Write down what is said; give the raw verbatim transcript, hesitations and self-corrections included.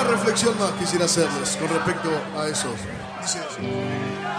una reflexión más quisiera hacerles con respecto a eso. Dice así.